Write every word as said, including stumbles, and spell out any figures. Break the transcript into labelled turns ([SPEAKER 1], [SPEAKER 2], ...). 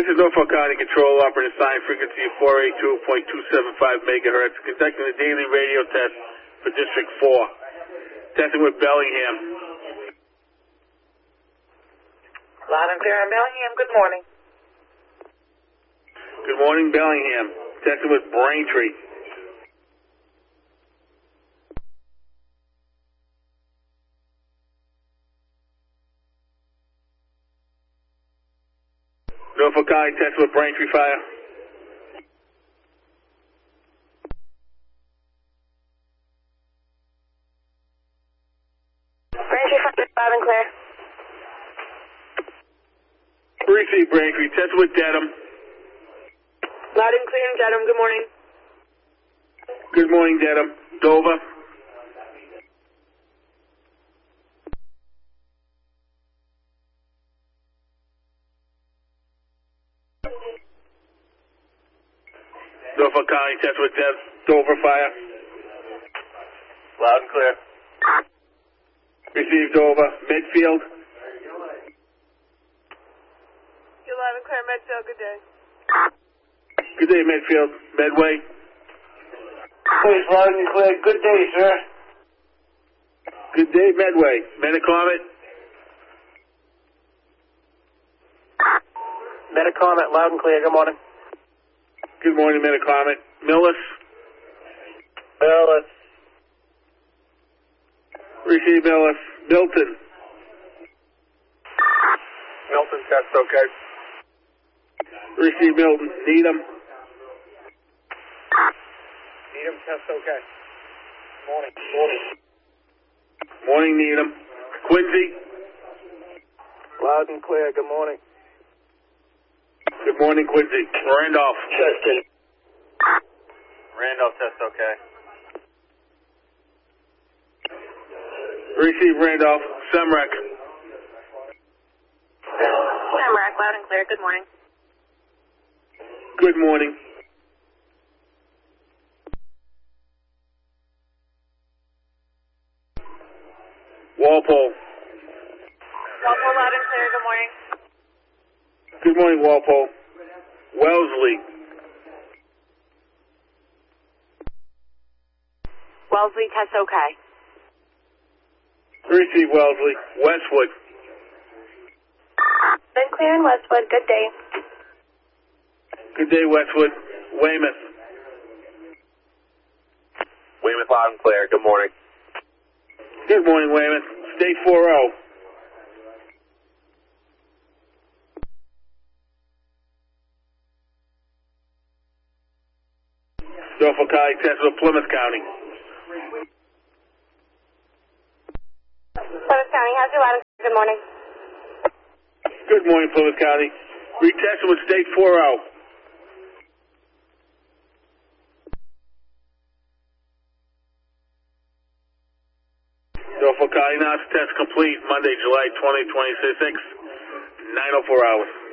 [SPEAKER 1] This is Norfolk County Control Operating Sign Frequency of four eighty-two point two seven five megahertz, conducting a daily radio test for District four. Testing with Bellingham.
[SPEAKER 2] Loud and clear in Bellingham, good morning.
[SPEAKER 1] Good morning, Bellingham. Testing with Braintree. Norfolk County, test with Braintree Fire.
[SPEAKER 2] Braintree Fire, loud and clear.
[SPEAKER 1] Receive Braintree, test with Dedham.
[SPEAKER 2] Loud and clear in Dedham, good morning.
[SPEAKER 1] Good morning, Dedham. Dover. Norfolk County, test with Dev Dover Fire.
[SPEAKER 3] Loud and clear.
[SPEAKER 1] Receive Dover. Midfield.
[SPEAKER 2] You're loud and clear, Medfield, good day.
[SPEAKER 1] Good day, Midfield. Medway.
[SPEAKER 3] Please, loud and clear. Good day, sir.
[SPEAKER 1] Good day, Medway. Metacomet.
[SPEAKER 3] Metacomet, loud and clear. Good morning.
[SPEAKER 1] Good morning, Metacomet. Millis.
[SPEAKER 3] Millis.
[SPEAKER 1] Receive Millis. Milton.
[SPEAKER 3] Milton, test okay.
[SPEAKER 1] Receive Milton. Needham.
[SPEAKER 3] Needham, test okay. Morning. Morning.
[SPEAKER 1] Morning, Needham. Quincy.
[SPEAKER 3] Loud and clear. Good morning.
[SPEAKER 1] Good morning, Quincy. Randolph.
[SPEAKER 3] Testing.
[SPEAKER 4] Randolph, test okay.
[SPEAKER 1] Receive Randolph. Semrec.
[SPEAKER 2] Semrec, loud and clear, good morning.
[SPEAKER 1] Good morning. Walpole.
[SPEAKER 2] Walpole, loud and clear, good morning.
[SPEAKER 1] Good morning, Walpole. Wellesley.
[SPEAKER 2] Wellesley, test okay.
[SPEAKER 1] Receive Wellesley. Westwood.
[SPEAKER 2] Been clear in Westwood, good day.
[SPEAKER 1] Good day, Westwood. Weymouth.
[SPEAKER 4] Weymouth, loud and clear. Good morning.
[SPEAKER 1] Good morning, Weymouth. State four oh. Norfolk County, test with Plymouth County.
[SPEAKER 2] Plymouth County, how's your loud and clear, good morning.
[SPEAKER 1] Good morning, Plymouth County. Retest with State four oh. Norfolk County, now test complete Monday, July twentieth, twenty twenty-six, nine oh four hours.